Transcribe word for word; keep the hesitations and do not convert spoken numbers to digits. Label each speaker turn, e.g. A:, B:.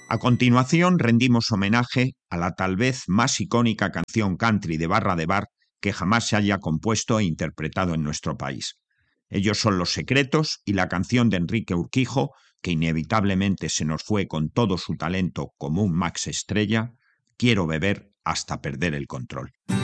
A: A continuación, rendimos homenaje a la tal vez más icónica canción country de barra de bar que jamás se haya compuesto e interpretado en nuestro país. Ellos son Los Secretos y la canción de Enrique Urquijo, que inevitablemente se nos fue con todo su talento como un Max Estrella, Quiero beber hasta perder el control.